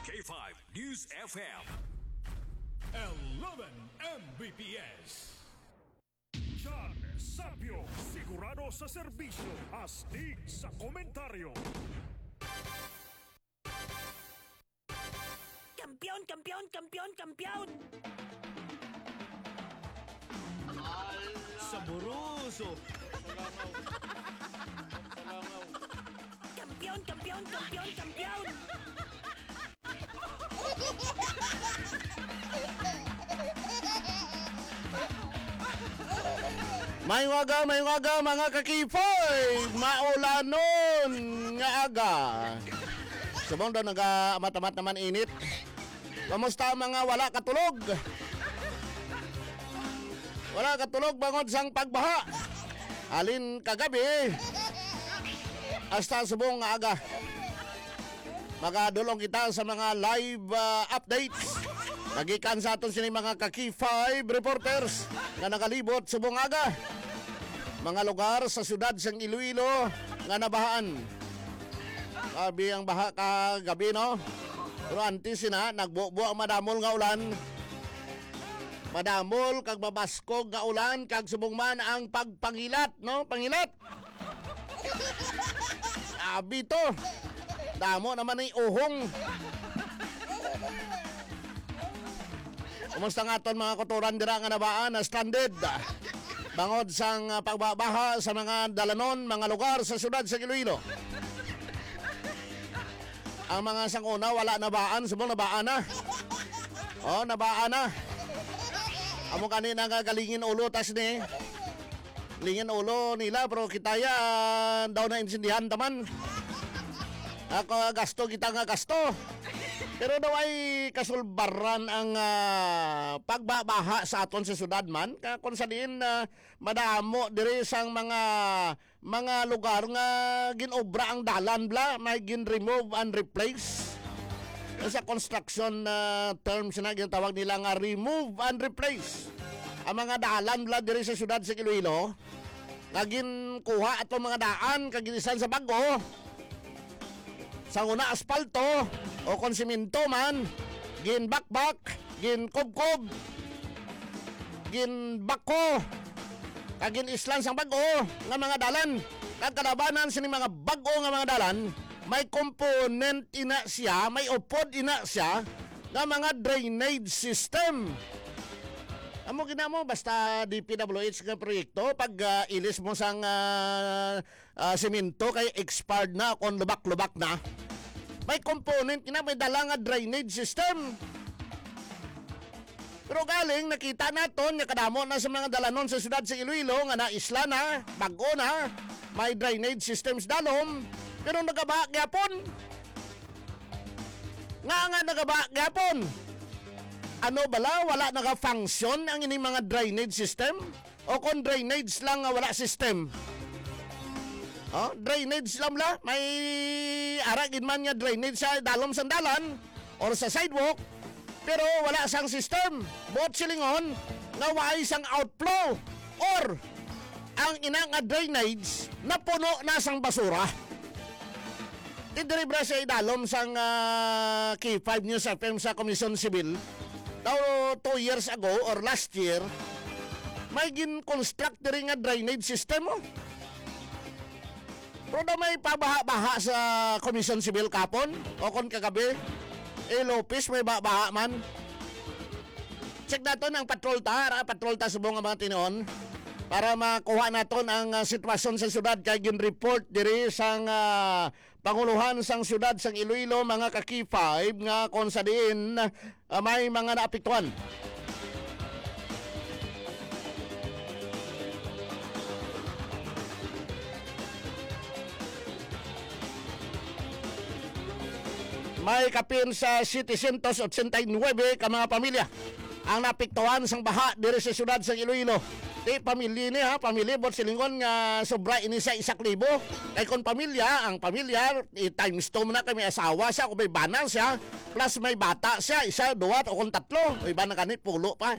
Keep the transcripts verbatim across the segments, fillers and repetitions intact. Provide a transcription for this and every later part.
K five News F M. eleven M B P S. John Sapio, sigurado sa serbisyo, astig sa komentaryo. Kampiyon, kampiyon, kampiyon, kampiyon! Saboroso. Kampiyon, kampiyon, kampiyon, kampiyon! May waga, may waga mga kakifoy. Maulanon nga aga. Subong daw naga-amat-amat naman init. Kamusta mga wala katulog? Wala katulog bangod sang pagbaha. Alin kagabi. Hasta subong nga aga. Magadulong kita sa mga live uh, updates. Nagikan sa aton sini mga kaki five reporters nga nakalibot subong aga. Mga lugar sa siyudad sang Iloilo nga nabahaan. Gabi ang baha kagabi no. Pero antes sina nagbuo ang madamol nga ulan. Madamol kag babaskog nga ulan kag subong man ang pagpangilat no, pangilat. Abi to. Damo naman ni uhong. Kumusta nga aton mga kotoran dira nga nabaan na stranded? Bangod sang uh, pagbabaha sa mga dalanon, mga lugar sa siyudad sa Iloilo. Ang mga sanguna wala nabaan, subong nabaan na. Oh, nabaan na. Amo kanina nga galingin ulo tas ni. Lingin ulo nila pero kitaya uh, daw na insindihan taman. Ako gasto kita nga gasto. Pero daw ay kasulbaran ang uh, pagbabaha sa aton sa siyudad man. Kung sa diin uh, madamo diri sang mga mga lugar nga ginobra ang dalan bla, may gin-remove and replace. Sa construction uh, terms na ginatawag nila nga remove and replace. Ang mga dalan bla diri sa siyudad sa Iloilo, kagin kuha ato mga daan kaginisan sa bago. Sa una asfalto o kung simento man, gin bakbak, gin kubkob, gin bako, kagin islan sang bago nga mga dalan. Kag kalabanan sini mga bago nga mga dalan, may component ina siya, may upod ina siya nga mga drainage system. Amo ginamo basta D P W H nga proyekto pag uh, ilis mo sang uh, uh, simento kay expired na kung lubak-lubak na. May component ina may dala nga drainage system. Pero galing nakita naton nga kadamo na sa mga dalanon sa siyudad sa Iloilo nga naisla na, bago na, may drainage systems dalom, pero nagaba gyapon. Nga nga nagaba gyapon. Ano bala, wala naka-function ang ining mga drainage system? O kung drainage lang nga wala system? Oh, drainage lang la, may aragin man nga drainage sa dalom sandalan or sa sidewalk, pero wala sang system. Bot silingon nga waay sang outflow or ang ina nga drainage na puno na sang basura. Didribra sa idalom sang uh, K five News F M sa Komisyon Sibil. Daw two years ago or last year, may gin-construct rin nga drainage system mo. Oh. Pero daw may pabaha-baha sa Komisyon Sibil kapon o kon kagabi. Eh, Lopez, may baha man. Check natin ang patrol ta, ha? Patrol ta subong nga mga tinoon para makuha naton ang uh, sitwasyon sa syudad kay gin-report diri sang uh, Panguluhan sang syudad sang Iloilo mga kaki five nga kon sa diin uh, may mga naapektuhan. May kapin sa seven eighty-nine ka mga pamilya ang napektuhan sang baha diri sa syudad sang Iloilo. Di pamilya ni ha, pamilya bot silingon nga sobra ini sa isak libo. Kay kon pamilya, ang pamilya i times two na kay may asawa siya, kung may banan siya, plus may bata siya, isa, duwa o kung tatlo, may banan kanit pulo pa.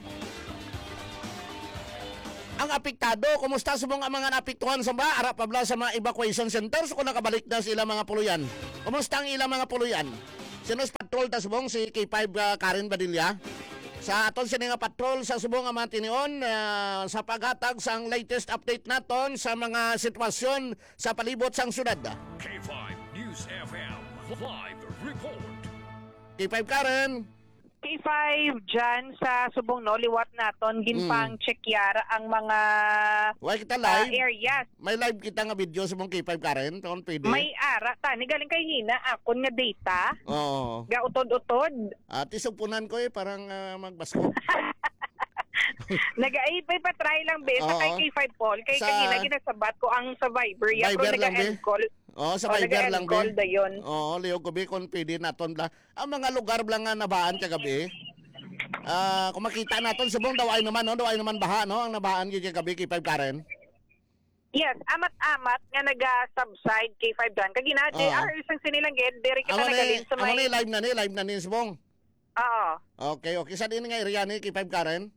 Ang apektado, kumusta sa mga mga naapektuhan sa ba? Arap pabla sa mga evacuation centers kung nakabalik na sila mga puluyan. Kumusta ang ilang mga puluyan? Sino sa patrol ta subong si K five uh, Karen Badilla? Sa aton sini nga patrol sa subong nga mga tinion uh, sa paghatag sa ang latest update naton sa mga sitwasyon sa palibot sang syudad. K five News F M live report. K five Karen. K five dyan sa subong no, liwat naton ginpang Mm. check-yar ang mga Why kita ah, live? areas. May live kita nga video sa mong K five Karen, kung pwede. May ara tani galing kay hina akon nga data Oo. ga utod-utod. At isupunan ko eh, parang uh, magbasko. Nag-aipay pa try lang be sa Oo. kay K five Paul kay Sa- kay ginasabat ko ang sa Viber ya Viber pero lang, nag-end be? call. Oo, sa O, Viber nag-end lang, call be. dayon. Oo, Leo Gabi, kung pwede naton la. Ang mga lugar lang nga nabaan kagabi. Ah, kung makita naton subong daw ay naman no, daw ay naman baha no, ang nabaan gyud kagabi K five Karen. Yes, amat-amat nga naga-subside K five dyan. Kag gina Oo. R isang sinilang ged diri kita Amo nagalin ni, sa amo may ni live na ni, live na ni subong. Oo. Okay, okay. Sa din nga area ni K five Karen?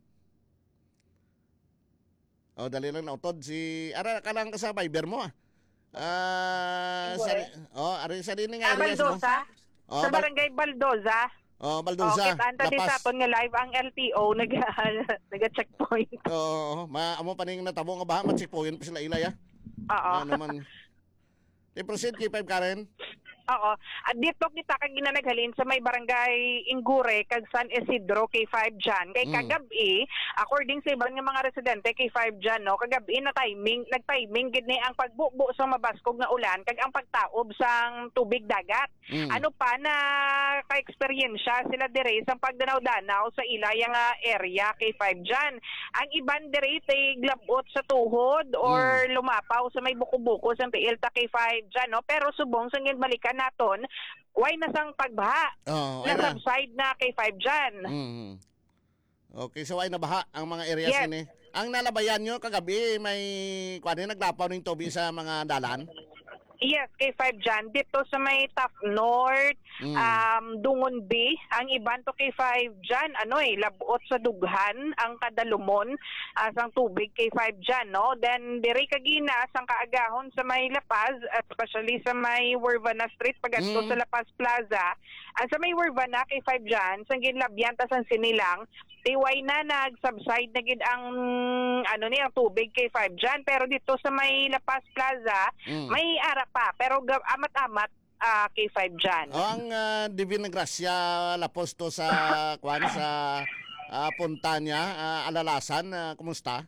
Oh, dali lang nautod si ara ka lang ka sa Viber mo ah. Ah, sa oh, ari sa din nga Sa area mo. Baldosa? Oh, Sa Bal- barangay Baldosa? oh, Oh, Baldosa. kita anta di sa aton nga live ang L T O nag naga-checkpoint. Oo, ma amo pa ning natabo nga baha ma-checkpoint pa sila ilay ah. Oo. Ano naman. I-proceed K five Karen. Oo. At dito kita kag ginanaghalin sa may barangay Ingure kag San Isidro K five dyan. Kay Mm. kagabi, according sa ibang nga mga residente K five dyan, no, kagabi na timing, nag-timing gid ni ang pagbubo sa mabaskog nga ulan kag ang pagtaob sang tubig dagat. Mm. Ano pa na ka-experiensya sila dire sa pagdanaw-danaw sa ilaya nga area K five dyan. Ang iban dire tay glabot sa tuhod or lumapaw sa may buko-buko sa Pilta K five dyan, no? Pero subong sa ngin balikan naton, why na sang pagbaha? Oh, Na ay na. subside na K five dyan. Mm. Okay, so ay nabaha ang mga areas Yes. ini. Ang nalabayan nyo kagabi may kuan naglapaw ning tubig sa mga dalan. Yes, K five dyan. Dito sa may Taft North, Mm. um, Dungon B, ang iban to K five dyan, ano eh, labot sa dughan, ang kadalumon, uh, sang tubig K five dyan, no? Then, diri kagina, sang kaagahon sa may La Paz, especially sa may Wervana Street, pagadto Mm. sa La Paz Plaza, ang sa may Wervana K five dyan, sang ginlabyan ta sang sinilang, tiway na nag-subside na gid ang, ano ni, ang tubig K five dyan, pero dito sa may La Paz Plaza, Mm. may ara pa, pero ga- amat-amat ah, K five dyan. Oh, ang uh, Divina Gracia Laposto sa kuan sa ah, punta niya, ah, Alalasan, ah, kumusta?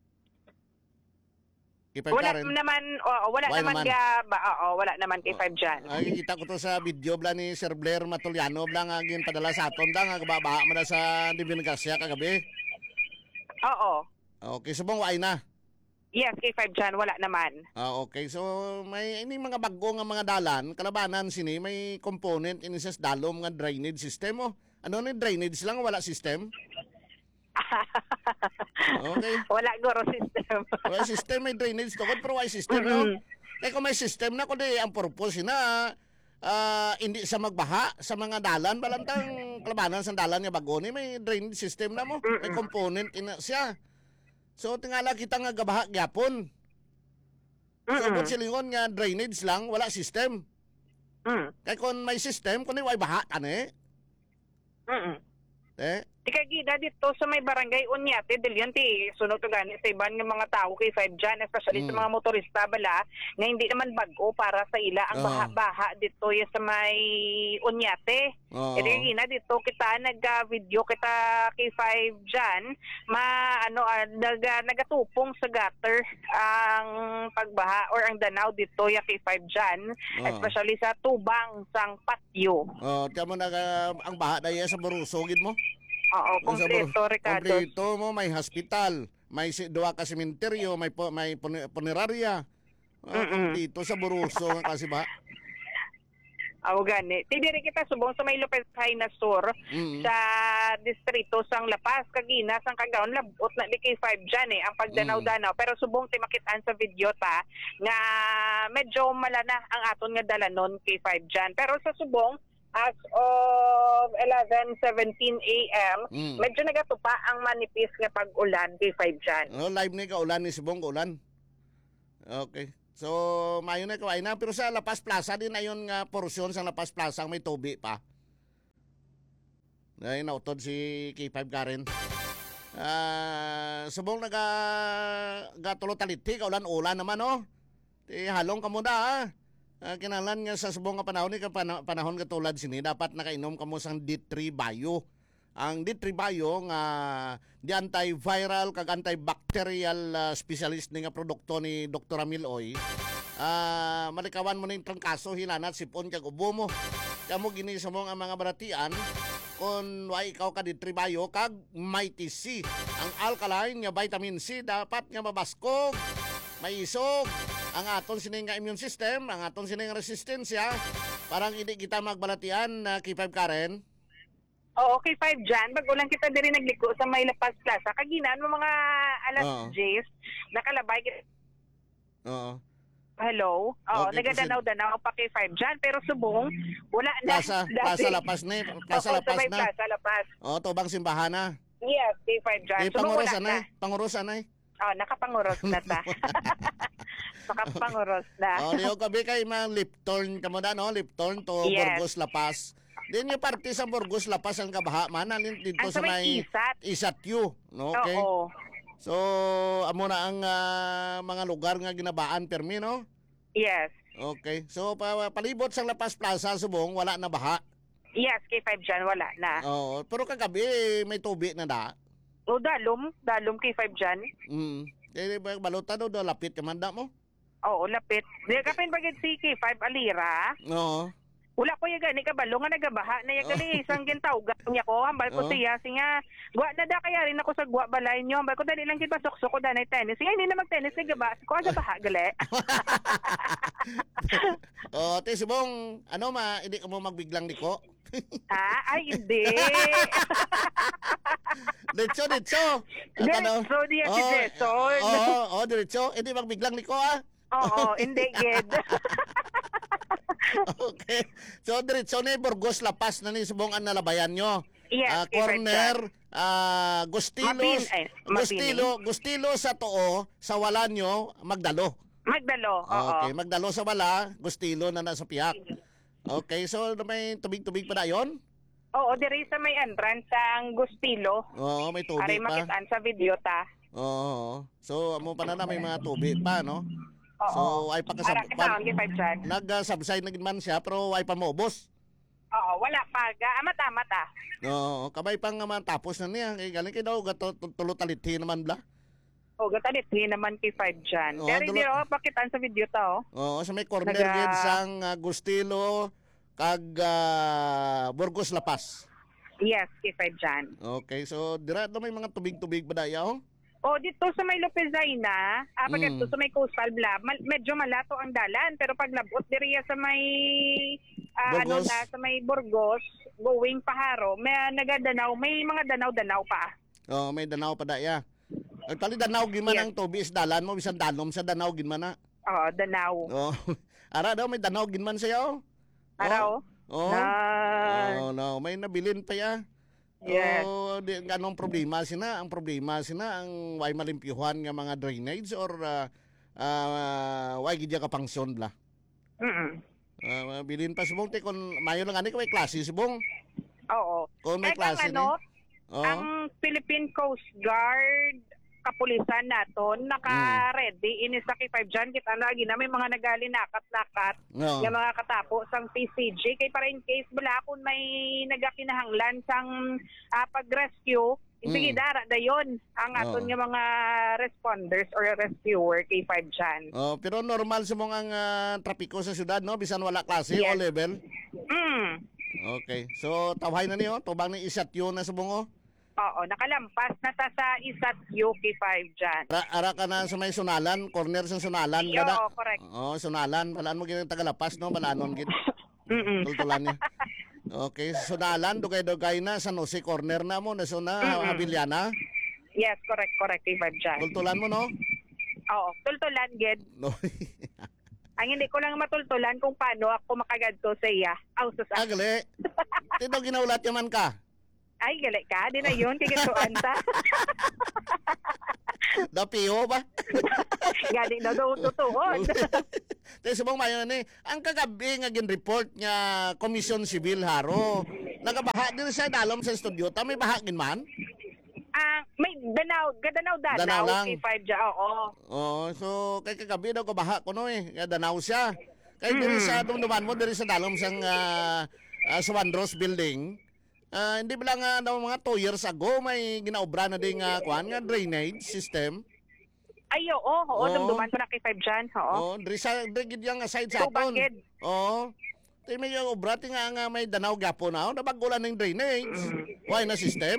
K five Wala Karen. naman, oo, wala Wala naman, naman. ga, ba, oo, wala naman K five dyan. Ay, kita ko to sa video bla ni Sir Blair Matuliano bla nga gin padala sa aton da nga babaha man sa Divina Gracia kagabi. Oo. Okay, subong waay na. Yes, K five dyan, wala naman. Ah, okay. So may ini mga bago nga mga dalan, kalabanan sini may component ini sa dalom nga drainage system oh. Ano ni drainage lang wala system? Okay. Wala guro system. Wala system may drainage tukod pero wala system no. Mm-mm. Kaya kung may system na kundi ang purpose na ah, hindi sa magbaha sa mga dalan balantang kalabanan sa dalan nga bago ni may drainage system na mo. May component ina siya. So tingala kita nga gabaha gyapon. So Mm-mm. kung silingon nga drainage lang wala system. Mm. Kaya kung may system kundi way baha tani. Mm-mm. Eh, Ikagida dito sa may barangay Unyate, Dilian, ti sunod to gani sa iban ng mga tao K five dyan, especially Mm. sa mga motorista bala, nga hindi naman bago para sa ila ang Oo. baha-baha dito ya sa may Unyate. oo. Ito yung ina dito kita nag-video kita K five dyan, ma ano ah, nag, nagatupong sa gutter ang pagbaha or ang danaw dito ya K five dyan, Oo. especially sa tubang sang patio. Oh, tiyan mo na ah, ang baha daya sa Borusogid mo. Oo, Sa kompleto, Boru- Ricardo. Kompleto mo, may hospital, may si- duwa ka sementeryo, may po, may puni- punerarya. Ah, Mm-mm. dito sa Boruso kasi ba? Aw gani. Ti diri kita subong sa may Lopez Haina Sur Mm. sa distrito sang La Paz kagina sang Kagaon labot na di K five dyan eh ang pagdanaw-danaw pero subong ti makitaan sa video ta nga medyo malana ang aton nga dalanon K five dyan. Pero sa subong as of eleven seventeen a m Mm. medyo nagatupa ang manipis nga pag-ulan K five dyan. Oh, live ni kaulan ni Subong kaulan. Okay. So, mayo na kaway na pero sa La Paz Plaza din ayon nga porsyon sa La Paz Plaza ang may tubi pa. Ay, nautod si K five Karen. Ah, subong naga gatulo taliti kaulan ulan naman oh. Ti halong ka muna ah. Ah, kinalan nga sa subong nga panahon ni ka pana- panahon katulad sini dapat nakainom kamo sang D three Bio. Ang D three Bio nga di antiviral kag antibacterial ah, specialist ni nga produkto ni Doktor Amil Oy. Ah, malikawan mo ning trangkaso hinanat sipon kag ubo mo. Kamo gini sa mga mga baratian kung wa ikaw ka D three Bio kag Mighty C. Ang alkaline nga vitamin C dapat nga mabaskog, maisog ang aton sining nga immune system, ang aton sining resistensya. Parang hindi kita magbalatian na K five Karen. Oo, K five dyan. Bago lang kita diri nagliko sa May Lapas Plaza. Kaginan mo mga alas Oo. J's. Nakalabay kita. Oo. Hello? Oo, Okay, nagadanaw-danaw pa K five dyan. Pero subong, wala na. Plaza, Dati. Plaza Lapas na, eh. Plaza Oo, Lapas sa May na. Plaza Lapas. Oh, tubang simbahan na. Yes, K five dyan. Eh, Subong wala pangurusan na. na. Pangurusan na. eh. Oh, nakapanguros na ta. Nakapanguros na. Oh, liyo kabi kay mga lip turn kamo da no, lip turn to Yes. Burgos Lapas. Din yung parte sa Burgos Lapas ang kabaha man alin dito Ang sa sa may may isat. Isatyu, no? Okay. Oo. So, amo na ang ah, mga lugar nga ginabaan permi no? Yes. Okay. So pa, palibot sa Lapas Plaza subong wala na baha. Yes, K five dyan. Wala na. Oo, pero kagabi may tubig na da. O, dalom. Dalom K five dyan. Mm. Eh balutan do do lapit ka man da mo. Oo, lapit. Di kapin bagid si K five Alira. Oo. Wala ko yung gani kabalo nga nagabaha na yung gali isang gintawgan niya ko. Hambal ko Oh. siya. Singa, gwa na da kaya rin ako sa gwa balay niyo. Hambal ko dali lang kitpasok ko da na tennis. Singa, hindi na mag-tennis na gaba. Ko sa baha gali. Oh, te subong ano ma hindi ka mo magbiglang liko. Ha? Ay, hindi. Diretso, diretso. Ang ano? Diretso, di yan si Oh, Diretso. Oo, oh, diretso. Hindi magbiglang liko ah. Oo, hindi, gid. Okay. So, diretso ni Burgos Lapas na ni subong ang nalabayan nyo. Yes, Ah, K five corner, ah, Gustilos, Mabin, ay, Mabini. Gustilo, Gustilo sa Too, sa wala nyo, Magdalo. Magdalo, oo. Okay, Magdalo sa wala, Gustilo na nasa piyak. Okay, so may tubig-tubig pa na yon? Oo, diri sa may entrance ang Gustilo. Oo, may tubig Aray pa. makitaan sa video ta. Oo. So, amo pa na na may mga tubig pa, no? Oo. So, ay pa kasab... Ara kita ang K five dyan. Nag-subside na man siya, pero ay pa maubos. Oo, wala pa. Amat-amat ah. Oo, kabay pang naman tapos na niya. Kaya galing kayo daw, gato, tulo talithi naman bla. O, gatalit hindi naman K five dyan. Oo, Pero hindi dulo- oh, pakitaan sa video ta oh. Oo, sa may corner Naga- gid sang uh, Gustilo, kag ah, Burgos Lapas. Yes, K five dyan. Okay, so dira daw may mga tubig-tubig ba dayaw? O, dito sa may Lopezina, ah, pag Mm. dito sa may Coastal Bla, mal- medyo malato ang dalan. Pero pag labot diriya sa may, ah, ano Burgos. na, sa may Burgos, going Paharo, may nagadanaw, may mga danaw-danaw pa. Oo, may danaw pa daya. Actually, danaw gid man Yes. ang tubig is dalan mo bisan danom sa danaw gid man na. Oo, danaw. Oo. Ara daw may danaw gid man sayo. Araw? Oo. Na, Oh, no, may nabilin pa ya. Yes. Oh, di anong problema sina? Ang problema sina ang way malimpyuhan nga mga drainage or uh, uh, way gid ka pangsyon bla. mm Uh, bilin pa subong te kon mayo lang ani kay klase subong. Oo. Kung may Kahit ang klase ano, ni. Oo. ang Philippine Coast Guard kapulisan naton naka-ready ini sa K five dyan. Kita lagi na may mga nagali-nakat-nakat Oo. yung mga katapo sang P C G. Kay para in case bala kung may nagakinahanglan sang ah, pag-rescue, sige Mm. dara dayon ang aton Oo. nga mga responders or rescuer K five dyan. Oh, pero normal subong ang ah, trapiko sa syudad no bisan wala klase Yes. o level. Mm. Okay. So tawhay na niyo tubang ni isatyo na subong oh. Oo, nakalampas na ta sa Isat U K five dyan. Ara, ara ka na sa may sunalan, corner sa sunalan Oo, gada. correct. Oh, sunalan, balaan mo gid tagalapas no, balanon gid. Mm-mm. Tultulan niya. Okay, sunalan dugay-dugay na sa Jose corner na mo na so na Mm-mm. Habiliana. Yes, correct, correct, K five dyan. Tultulan mo no. Oo, tultulan, Ged. No. Ang hindi ko lang matultulan kung paano ako makagadto sa iya. Aw, sus, ah. Agle. Tito ginaulat yaman ka. Ay, gali ka. Di na yun. Tigituan ta. Dapiho ba? Galing na daw tutuon. Te subong mayo ni ang kagabi nga gin report nga Komisyon Sibil haro nagabaha din sa dalom sa studio. Ta may bahagin man? Ah, may danaw, gadanaw danaw, Danaw lang. K five dyan, oo. Oh, so kay kagabi daw kabaha ko no eh. Kaya danaw siya. Kay diri sa dumduman mo diri sa dalom sang uh, uh, Suandros building. Ah, hindi ba lang uh, daw mga two years ago may ginaobra na ding uh, kuan nga drainage system. Ay, oo, oo, Oo. dumduman ko na K five dyan, oo. Oh, diri sa diri gid yang side sa Tubang aton. gid. Oh. Tay may yung obra ti nga nga may danaw gapo na. Nabagulan ning drainage. Why na system?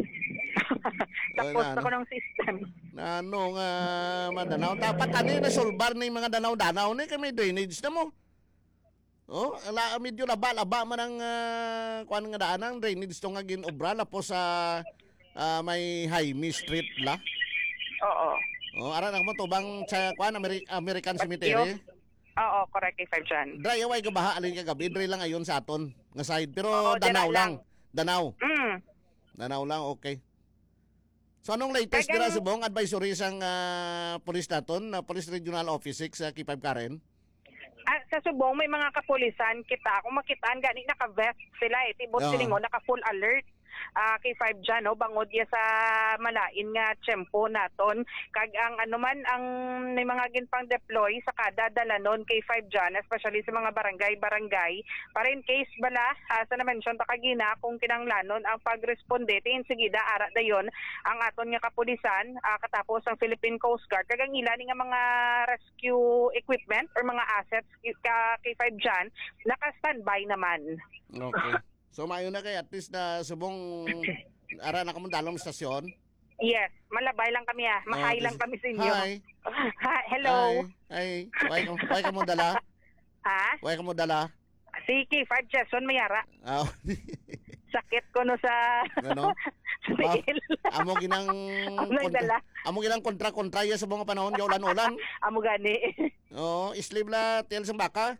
Tapos na, ako ng system. Na ano nga madanaw. Dapat ani na solbar ning mga danaw-danaw ni kay may drainage na mo. Oh, ala medyo laba-laba man ang uh, kuan nga daan ang drainage to nga ginobra po sa ah, may Jaime Street la. Oo. Oh, ara na mo tubang sa kuan Ameri- American Cemetery. Oo, correct, K five dyan. Dry away ka baha alin kagabi dry lang ayon sa aton nga side pero Oo, danaw dira lang. lang. Danaw. Mm. Danaw lang okay. So anong latest dira Kagang- subong advisory sang uh, police naton, uh, Police Regional Office six sa K five Karen? Ah, sa Subong may mga kapulisan kita. Kung makitaan gani naka-vest sila eh. Tibot Oo. silingon naka-full alert. Ah, K five dyan, no? Bangod ya sa malain nga tiyempo naton. Kag ang ano man, ang may mga ginpang deploy sa kada dalanon K five dyan, especially sa mga barangay-barangay. Para in case bala, ah, sa na-mention ta kagina, kung kinanglanon ang pagresponde, tingin sigida, ara dayon ang aton nga kapulisan, ah, katapos ang Philippine Coast Guard. Kag ang ilan nga mga rescue equipment or mga assets ka K five dyan, naka-standby naman. Okay. So mayo na kay at least na subong ara na kamo dalom stasyon. Yes, malabay lang kami ah. Mahay Okay. lang kami sa inyo. Hi. Ha, hello. Hi. Hi. Why ka why ka mo dala? Ha? Why ka mo dala? Si K five Jason Mayara. Ah, Sakit ko no sa... Ano? sa Ah, tiil. amo ginang Ang nagdala. amo ginang kontra-kontra ya sa mga panahon yung ulan-ulan. Amo gani. Oh, islib la tel sa baka.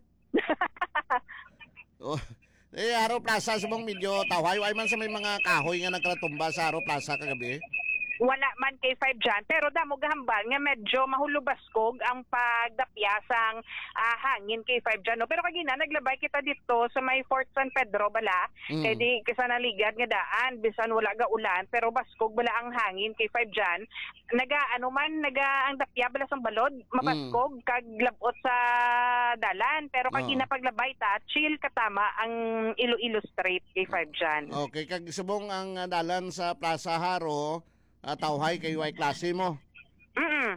Oh. Eh, Haro Plaza subong medyo tawhay way man sa may mga kahoy nga nagkatumba sa Haro Plaza kagabi. Wala man K five dyan. Pero damo gahambal nga medyo mahulubaskog ang pagdapyasang ah, hangin K five dyan. No? Pero kagina, naglabay kita dito sa may Fort San Pedro bala. Mm. Kaya di kisa naligad nga daan. Bisan wala ga ulan. Pero baskog bala ang hangin K five dyan. Naga, ano man, naga ang dapya bala sang balod. Mabaskog. Kag labot sa dalan. Pero kagina paglabay ta, chill katama ang Iloilo Street K five dyan. Okay, kag subong ang uh, dalan sa Plaza Haro, uh, tawhay kay way klase mo. Mm-mm.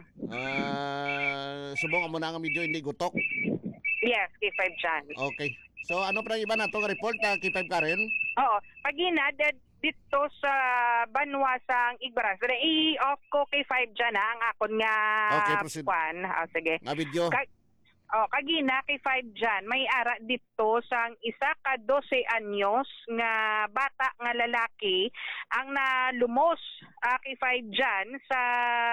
Ah, subong amo na nga medyo hindi gutok. Yes, K five dyan. Okay. So ano pa iba nato nga report uh, K five Karen? Oo. Pagina, dead dito sa Banwasang Igbaras. I-off ko K five dyan ha, ang akon nga Okay, proceed. kwan. Oh, sige. Nga video. Ka- oh, kagina K five dyan, may ara dito sang isa ka twelve anyos nga bata nga lalaki ang nalumos uh, K five dyan sa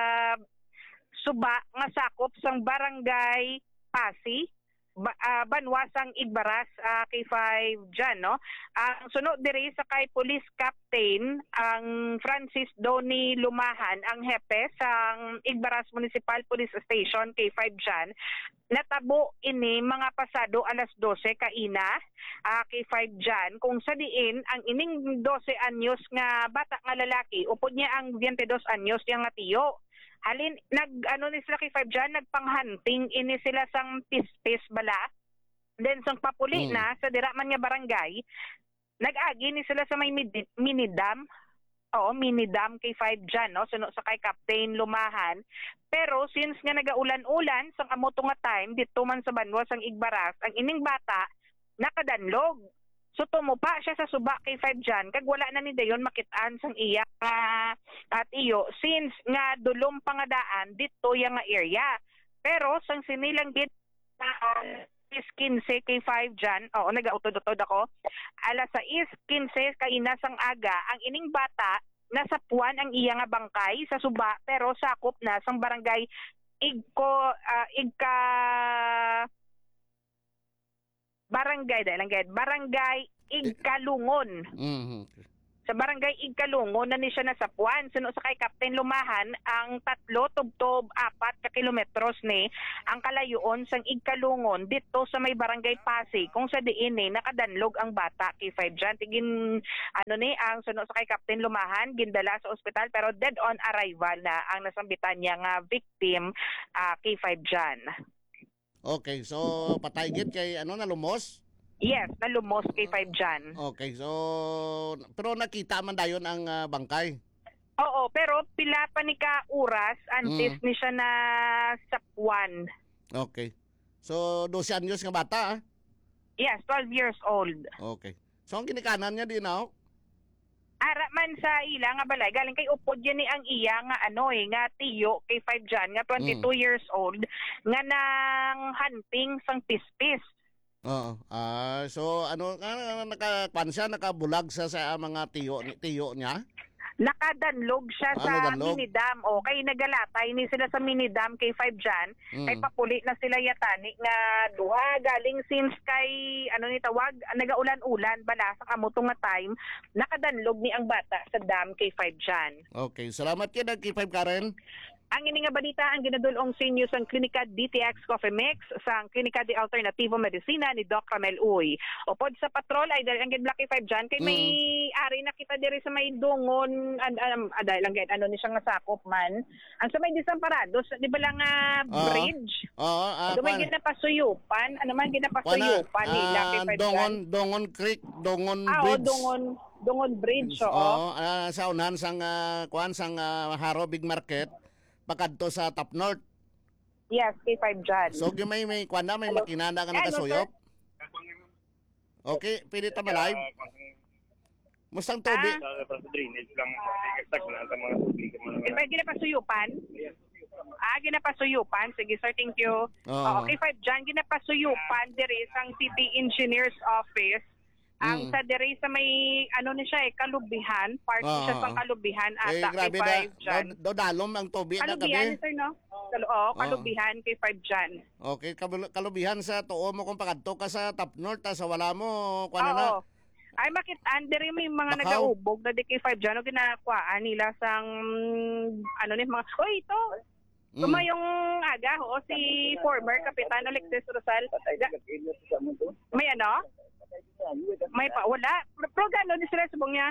suba nga sakop sang barangay Pasi. Ba, ah, Banwasang Igbaras uh, K five dyan, no? Ang sunod diri sa kay Police Captain ang Francis Doni Lumahan, ang hepe sang Igbaras Municipal Police Station K five dyan. Natabo ini mga pasado alas twelve kaina uh, K five dyan kung sa diin ang ining twelve anyos nga bata nga lalaki upod niya ang twenty-two anyos yang nga tiyo. Halin, nag, ano ni sila kay five dyan, nagpanghunting, ini sila sang pispis bala. Then, sang papuli Mm. na, sa diraman nga barangay, nag-agi ni sila sa may midi- mini-dam. Oo, mini-dam kay five dyan, no? Suno sa kay Captain Lumahan. Pero, since nga nagaulan-ulan, sang amoto nga time, dito man sa Banwa, sang Igbaras, ang ining bata, nakadanlog. So tumupa siya sa suba kay five dyan, kag wala na ni dayon makitaan sang iya uh, at iyo since nga dulom pangadaan dito yang nga area. Pero sang sinilang gid uh, fifteen kay five dyan, oo nagautod-utod ako. Alas sais fifteen kaina sang aga, ang ining bata nasa puwan ang iya nga bangkay sa suba pero sakop na sang barangay Igko uh, Igka Barangay dahil lang gayad. Barangay Igkalungon. Mhm. sa barangay Igkalungon na ni siya nasapuan. Suno sa kay Captain Lumahan ang tatlo tubtob apat ka kilometros ni ang kalayuon sang Igkalungon dito sa may barangay Pasig kung sa diin ni nakadanlog ang bata K five dyan. Tigin ano ni ang suno sa kay Captain Lumahan gindala sa ospital pero dead on arrival na ang nasambitan niya nga victim uh, K five dyan. Okay, so patay gid kay ano nalumos? Yes, nalumos K five dyan. Okay, so pero nakita man dayon ang ah, bangkay. Oo, pero pila pa ni ka oras antes Mm. ni siya na sapuan. Okay. So twelve anyos nga bata ah? Yes, twelve years old. Okay. So ang ginikanan niya din oh? Ara man sa ila nga balay galing kay upod yan ni ang iya nga ano eh nga tiyo K five dyan nga twenty-two Mm. years old nga nang hunting sang pispis. Oo. Ah, so ano uh, nakakuan siya, nakabulag sa sa mga tiyo tiyo niya? Nakadanlog siya Ano, sa danlog? minidam. O, kay nagalatay ni sila sa minidam K five dyan. Mm. Kay papuli na sila yatani nga duha galing since kay ano ni tawag nagaulan-ulan bala sa kamutong nga time nakadanlog ni ang bata sa dam K five dyan. Okay, salamat kay K five Karen. Ang ini nga balita ang ginadulong sa inyo sa Klinika D T X Coffee Mix sa Klinika de Alternativo Medicina ni Doc Ramel Uy. Upod sa patrol ay dahil ang Black K five dyan kay may ari na kita diri sa may dungon and um, ah, dahil lang gayud ano ni siya nga sakop man. Ang sa may Desamparados di ba lang nga Oo. bridge? Oo, ah, Ano man kuwan- ginapasuyupan? Ano man kuwan na, ginapasuyupan nila ah, K five dyan? Dongon, Dongon Creek, Dongon Ah, o, Bridge. dungon, dungon bridge, oo. Oo, ah, sa unahan sang uh, kuan sang ah, Haro Big Market pakadto sa Top North. Yes, K five dyan. So yung may may kuan na may makina na nga Hello, nakasuyop. Okay, pili ta live. Mustang tubig. Ah? Para sa drainage lang. Tag na sa mga tubig. Di ba ginapasuyupan? Ah, ginapasuyupan. Sige, sir, thank you. Oo. Okay, five dyan, ginapasuyupan diri sang City Engineer's Office. Ang Mm. sa diri sa may, ano ni siya eh, kalubihan. Part Oo, siya oo. sa kalubihan Eh, ata grabe kay na. five dyan. Do, do dalom ang tubig na Kalubihan, gabi. sir, no? Kalu oh, kalubihan kay five dyan. Okay, kabul- kalubihan sa tuo mo kung pakadto ka sa Top North ta sa wala mo kuan na. Oo. Ay, makitaan diri may mga Bakaw. nagaubog na di kay five dyan. O ginakuhaan nila sang, ano ni mga, uy, ito, Mm. Tuma yung aga, ho, si former Kapitan Alexis Rosal. May ano? May pa, wala. Pro, pro gano'n sila subong niya?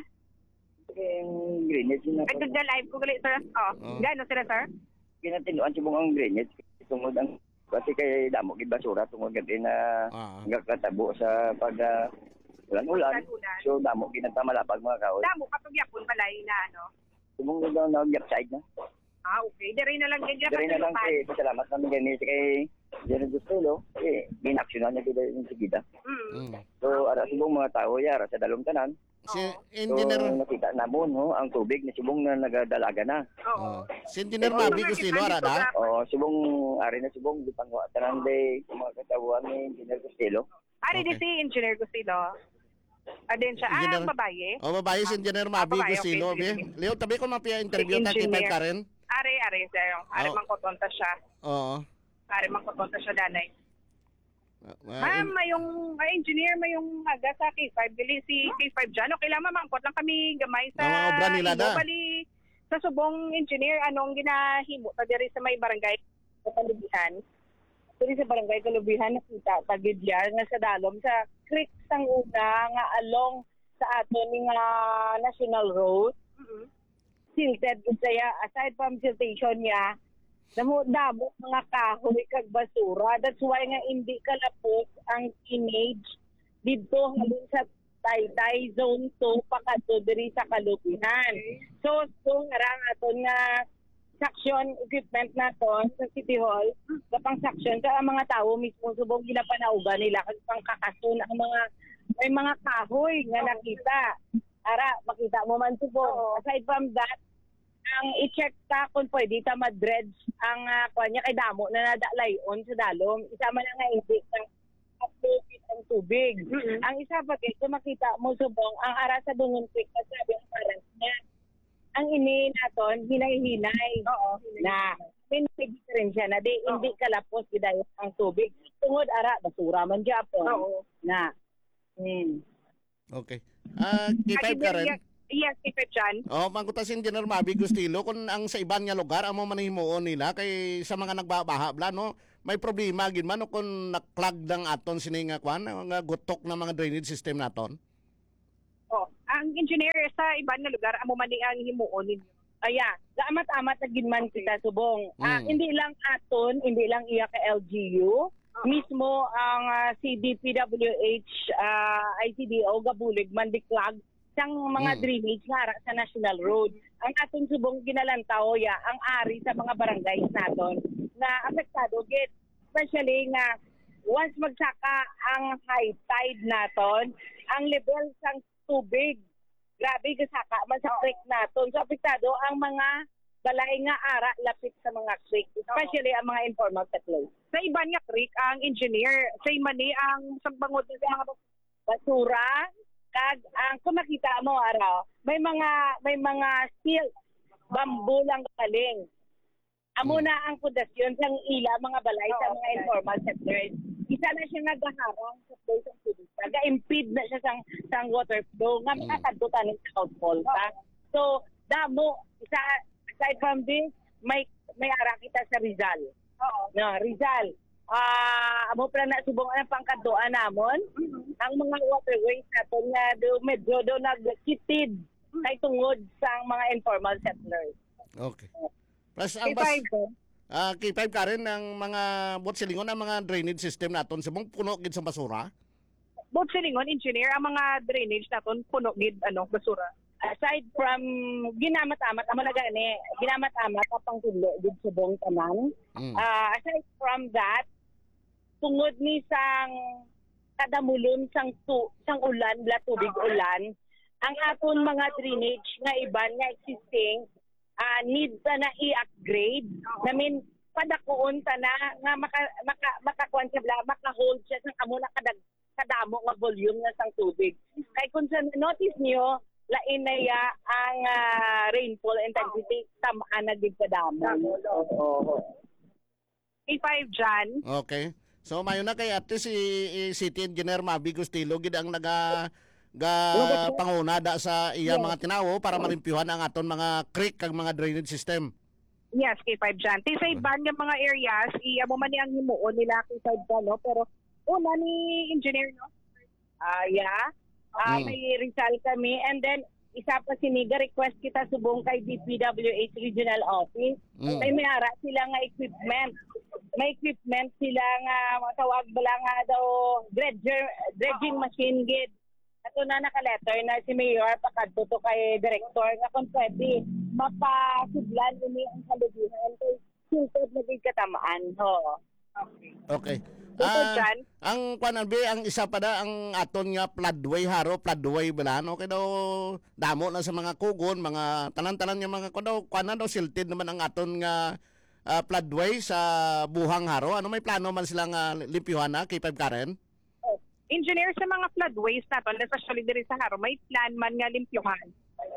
Yung drainage na. Ay, nagda-live ko galit, sir. Oh, Oh. gano'n sila, sir? Kinatinuan si bung ang drainage. Tungod ang kasi kay damo gid basura tungod gid na Ah. nagkatabo sa pag uh, ulan-ulan. Ulan-ulan. So damo ginatamala pag mga kahoy. Damo, kapag yapon balay na, ano? Subong daw na side na. Ah, okay. Dari na lang yan. Diri na lang kay salamat namin gani kay Jerry Gustelo. Eh, ginaksyonan niya gid yung sigida. Mm. Mm. So ara subong mga tao yara sa dalong tanan. Si Oo. Engineer So nakita namon no ang tubig ni subong na nagadalaga na. Oo. oh. Si Engineer Mabi Gustilo ara da. O subong ari na subong gipangwa tanan day mga katawhan ni Engineer Gustelo. Ari di Okay. si Engineer Gustilo. Adin siya. Ah, Engineer- ang babae. O babae si Engineer Mabi babae, okay, Gustilo. sige, Okay, Leo tabi ko mapia interview ta kay Engineer. Karen. Ari, ari, sir. Ari, Oo. mangkotonta siya. Oo. Ari, mangkotonta siya, danay. Ah, Ma'am, may yung ay, engineer, may yung aga sa K five. Dili si K five dyan. Okay lang, mamangkot lang kami gamay sa Mga obra nila Ibo. da. Bali, sa subong engineer, anong ginahimo ta diri sa may barangay sa Kalubihan. Diri sa barangay Kalubihan, nakita tagid yan nga sa dalom sa creek sang una nga along sa ato ni nga National Road. Silted gud saya aside from siltation niya damo damo mga kahoy kag basura. That's why nga hindi kalapos ang image dito halin sa Taytay Zone two pakadto diri sa Kalubihan. So so nga aton nga suction equipment naton sa City Hall kapang suction ka ang mga tao mismo subong ginapanauban nila kag pangkakasun ang mga may mga kahoy nga nakita. Ara makita mo man subong. Aside from that ang i-check ta kung pwede ta ma-dredge ang uh, kanya kay damo na nadalayon sa dalom. Isa man nga hindi ng uploaded ang tubig. Mm-hmm. Ang isa pa kay kung makita mo subong ang ara sa Dungon Creek na sabi ang parents niya. Ang ini naton hinay-hinay. Oo. Na may diferensya na di hindi kalapos gidayon ang tubig. Tungod ara basura man gyapon. Oo. Na. Hmm. Okay. Ah, K five Karen. Yes, K five Jan. Oh, mangkutas Engineer Mabi Gustilo kung ang sa iban nga lugar amo manhimuon nila kay sa mga nagbabaha bla no may problema gid man no, kung nakclog ng aton sini nga kwan nga gutok na mga drainage system naton. Oh, ang engineer sa ibang na lugar amo man ni ang himuon ninyo. Aya, gaamat-amat na ginman kita subong. Ah, Mm. hindi lang aton, hindi lang iya ka L G U, mismo ang ah, C D P W H ah, I C D O gabulig man diklag sang mga Mm. drainage nga ara sa National Road. Ang aton subong ginalantaw ya ang ari sa mga barangays naton na apektado gid, especially nga once magsaka ang high tide naton, ang level sang tubig grabe kasaka man sa creek naton. So apektado ang mga balay nga ara lapit sa mga creek, especially ang mga informal settlers. Sa iban nga creek ang engineer say mani ang sagbangod sa mga Basura, kag ang kung makita mo araw, may mga may mga steel bamboo lang galing. Amo na ang pundasyon sang ila mga balay sa mga informal settlers. Isa na siya nagaharang sa flow ng tubig. Naga-impede na siya sang sang water flow nga makakadto ng outfall pa. So damo isa aside from this may may ara kita sa Rizal. Oo. No, Rizal. Ah, amo pa na subong ang pangkaduan namon. Ang mga waterways naton nga do medyo do nagkitid kay tungod sa mga informal settlers. Okay. Plus K ang bas, five ah, K five ka rin ng mga bot silingon ang mga drainage system naton subong puno gid sa basura. Both silingon engineer ang mga drainage naton puno gid ano basura. Aside from ginamat-amat amo na gani, ginamat-amat apang tulo gid subong tanan. Mm. Ah, aside from that, tungod ni sang kadamulon sang tu, sang ulan, bla tubig ulan, ang aton mga drainage nga iban nga existing ah, need ta na i-upgrade. Namin padakuon ta na nga maka maka makakuan siya bla maka-hold siya sang amo na kadag kadamo nga volume nga sang tubig. Kay kung sa notice niyo lain na ya ang ah, rainfall intensity tamaan na gid kadamo. Oo. K five Jan. Okay. So mayo na kay ate si i- City Engineer Mabi Gustilo gid ang naga ga panguna da sa iya mga tinawo para marimpyuhan ang aton mga creek kag mga drainage system. Yes, K five Jan. Ti sa iban nga mga areas iya mo man ni ang himuon nila K five Jan no pero una ni engineer no. Ah, yeah. Ah, Mm. may Rizal kami and then isa pa siniga request kita subong kay D P W H Regional Office. Mm. May mayara sila nga equipment. May equipment sila nga matawag bala nga daw dredger dredging machine gid. Ato na naka-letter na si Mayor pakadto to kay director nga kung pwede mapasudlan ini ang kalubihan kay sulod na gid katamaan. Oo. Okay. Bukod Ah, dyan, ang kuan be ang isa pa da ang aton nga floodway haro floodway bala no kay daw damo na sa mga kugon mga tanan-tanan nga mga kuan daw kuan na daw silted naman ang aton nga ah, floodway sa buhang haro ano may plano man sila nga limpyuhan na K five Karen. engineer sa mga floodways naton, especially diri sa Haro, may plan man nga limpyuhan.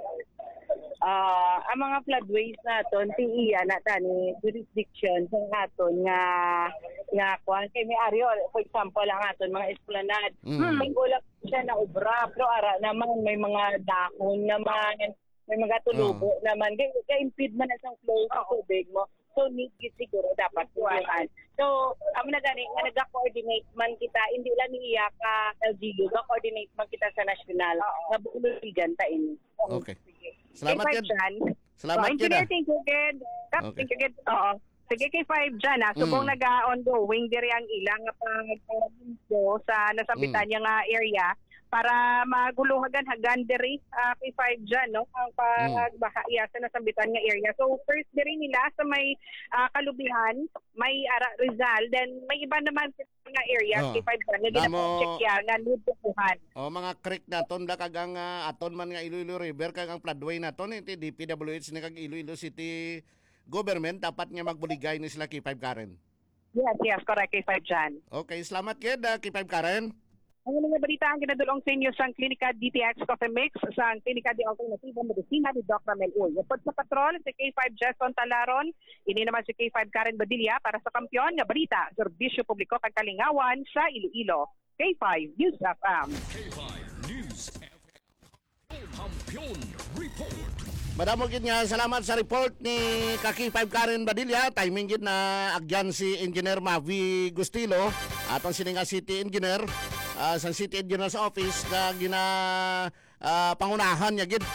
Ah, ang mga floodways naton ti iya na tani jurisdiction sa aton nga nga kuan kay may aryo for example ang aton mga esplanade Mm. may gulang siya na obra pero ara naman may mga dahon naman may mga tulubo naman kay ka-impede man na sang flow sa tubig mo so need gid siguro dapat kuan so amo na gani nga naga-coordinate man kita hindi lang ni iya ka L G U ga-coordinate man kita sa national nga buligan ta ini. Okay. Salamat K five kid. Jan. Salamat So, kid. engineer, ah. thank you, Ged. Kap, Okay. thank you, Ged. Oo. Sige, K five Jan, ah. Subong Mm. nag-ongoing diri ang ilang nga pagpapinto sa nasambitan Mm. niya nga area para maguluhagan hagan diri ah, K five Jan, no? Ang pagbahaya sa nasambitan nga area. So, first diri nila sa may ah, Kalubihan, may Ara Rizal, then may iba naman sa nga area Oh. K five Jan nga Damo- ginacheck ya nga lutuhan. O mga creek naton da kag ang ah, aton man nga Iloilo River kag ang floodway naton iti D P W H ni kag Iloilo City government dapat nga magbuligay ni sila K five Karen. Yes, yes, correct, K five Jan. Okay, salamat kid ah, K five Karen. Ang mga balita ang ginadulong sa inyo sa Klinika D T X Coffee Mix sa Klinika de Alternativa Medicina ni Doc Ramel Uy. Upod sa patrol, si K five Jason Talaron, ini naman si K five Karen Badilla para sa kampiyon nga balita, serbisyo publiko kag kalingawan sa Iloilo. K five News F M. K five News F M. Champion Report. Madamo gid nga salamat sa report ni Kaki five Karen Badilla. Timing gid na agyan si Engineer Mavi Gustilo atong sininga City Engineer uh, sa City Engineer's Office na gina uh, pangunahan niya gid